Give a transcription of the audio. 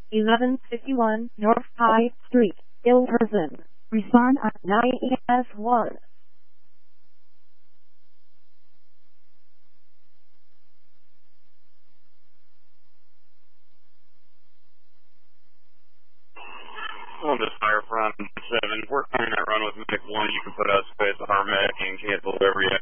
1151 North High Street, Ilverston. Respond at 9ES1. On this Firefront 7, we're planning that run with Medic 1. You can put us space on our medic and cancel whoever you